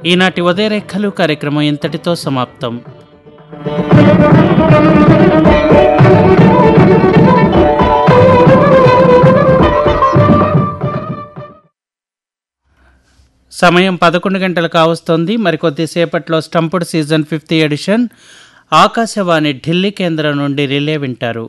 ఈనాటి ఉదయరేఖలు కార్యక్రమం ఇంతటితో సమాప్తం. సమయం 11 గంటలు కావస్తోంది. మరికొద్దిసేపట్లో స్టంపుడ్ season 5th edition Akashvani Delhi కేంద్రం నుండి రిలే వింటారు.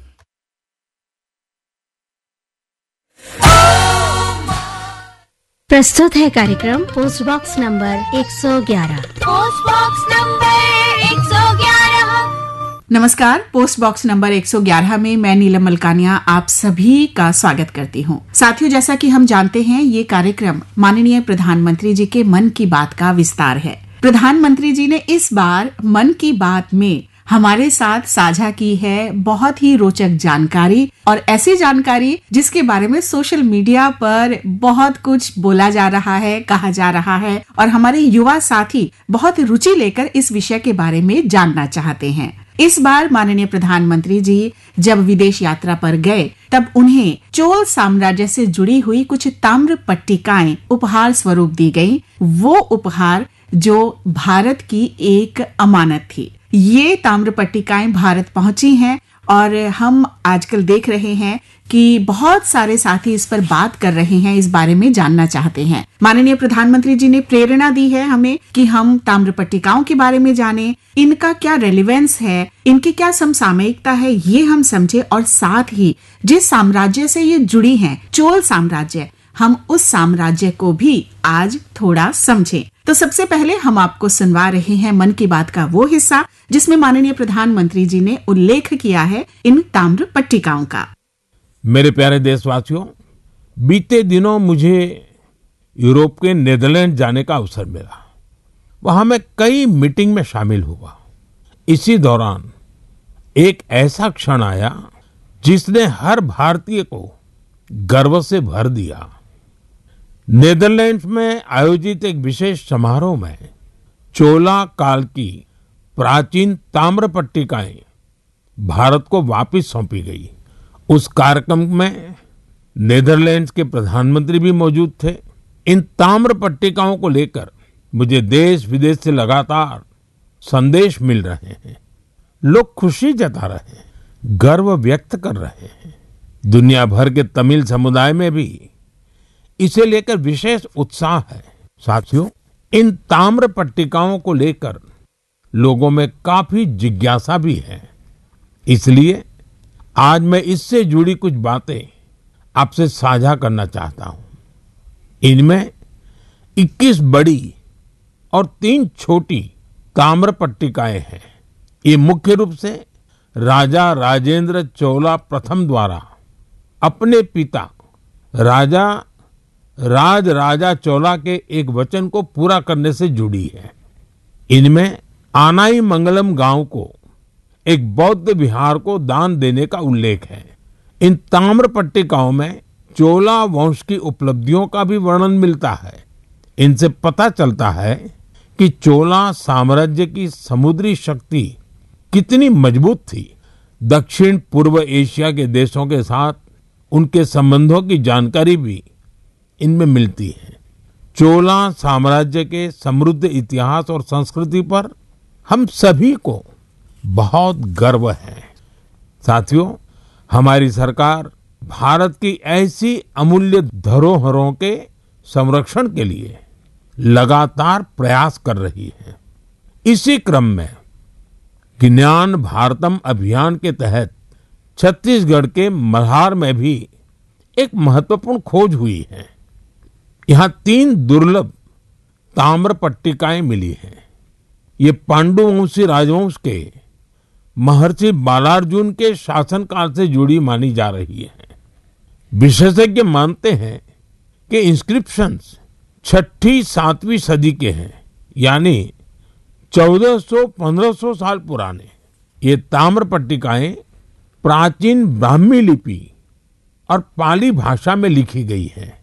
प्रस्तुत है कार्यक्रम post box number 111। Post box number 111। नमस्कार, पोस्ट बॉक्स नंबर 111 में मैं नीलम मलकानिया आप सभी का स्वागत करती हूँ। साथियों, जैसा कि हम जानते हैं, ये कार्यक्रम माननीय प्रधानमंत्री जी के मन की बात का विस्तार है। प्रधानमंत्री जी ने इस बार मन की बात में हमारे साथ साझा की है बहुत ही रोचक जानकारी, और ऐसी जानकारी जिसके बारे में सोशल मीडिया पर बहुत कुछ बोला जा रहा है, कहा जा रहा है, और हमारे युवा साथी बहुत रुचि लेकर इस विषय के बारे में जानना चाहते हैं। इस बार माननीय प्रधानमंत्री जी जब विदेश यात्रा पर गए, तब उन्हें चोल साम्राज्य से जुड़ी हुई कुछ ताम्र पट्टिकाएं उपहार स्वरूप दी गयी। वो उपहार जो भारत की एक अमानत थी। ये ताम्र पट्टिकाएं भारत पहुंची हैं, और हम आजकल देख रहे हैं कि बहुत सारे साथी इस पर बात कर रहे हैं, इस बारे में जानना चाहते हैं। माननीय प्रधानमंत्री जी ने प्रेरणा दी है हमें कि हम ताम्र पट्टिकाओं के बारे में जानें, इनका क्या रेलेवेंस है, इनकी क्या समसामयिकता है, ये हम समझे, और साथ ही जिस साम्राज्य से ये जुड़ी हैं, चोल साम्राज्य, हम उस साम्राज्य को भी आज थोड़ा समझें। तो सबसे पहले हम आपको सुनवा रहे हैं मन की बात का वो हिस्सा जिसमें माननीय प्रधानमंत्री जी ने उल्लेख किया है इन ताम्र पट्टिकाओं का। मेरे प्यारे देशवासियों, बीते दिनों मुझे यूरोप के नीदरलैंड जाने का अवसर मिला। वहां मैं कई मीटिंग में शामिल हुआ। इसी दौरान एक ऐसा क्षण आया जिसने हर भारतीय को गर्व से भर दिया। नीदरलैंड्स में आयोजित एक विशेष समारोह में चोला काल की प्राचीन ताम्र पट्टिकाएं भारत को वापस सौंपी गई। उस कार्यक्रम में नीदरलैंड्स के प्रधानमंत्री भी मौजूद थे। इन ताम्र पट्टिकाओं को लेकर मुझे देश विदेश से लगातार संदेश मिल रहे हैं। लोग खुशी जता रहे हैं, गर्व व्यक्त कर रहे हैं। दुनिया भर के तमिल समुदाय में भी इसे लेकर विशेष उत्साह है। साथियों, इन ताम्र पट्टिकाओं को लेकर लोगों में काफी जिज्ञासा भी है। इसलिए आज मैं इससे जुड़ी कुछ बातें आपसे साझा करना चाहता हूं। इनमें 21 बड़ी और 3 छोटी ताम्र पट्टिकाएं हैं। ये मुख्य रूप से राजा राजेंद्र चोला प्रथम द्वारा अपने पिता राजा राजा चोला के एक वचन को पूरा करने से जुड़ी है। इनमें आनाई मंगलम गांव को एक बौद्ध विहार को दान देने का उल्लेख है। इन ताम्र पट्टिकाओं में चोला वंश की उपलब्धियों का भी वर्णन मिलता है। इनसे पता चलता है कि चोला साम्राज्य की समुद्री शक्ति कितनी मजबूत थी। दक्षिण पूर्व एशिया के देशों के साथ उनके संबंधों की जानकारी भी इनमें मिलती है। चोला साम्राज्य के समृद्ध इतिहास और संस्कृति पर हम सभी को बहुत गर्व है। साथियों, हमारी सरकार भारत की ऐसी अमूल्य धरोहरों के संरक्षण के लिए लगातार प्रयास कर रही है। इसी क्रम में ज्ञान भारतम अभियान के तहत छत्तीसगढ़ के मल्हार में भी एक महत्वपूर्ण खोज हुई है। यहाँ 3 दुर्लभ ताम्र पट्टिकाएं मिली हैं। ये पांडुवंशी राजवंश के महर्षि बालार्जुन के शासनकाल से जुड़ी मानी जा रही है। विशेषज्ञ मानते हैं कि इंस्क्रिप्शंस 6ठी 7वीं सदी के हैं, यानी 1400-1500 साल पुराने। ये ताम्र पट्टिकाएं प्राचीन ब्राह्मी लिपि और पाली भाषा में लिखी गई है।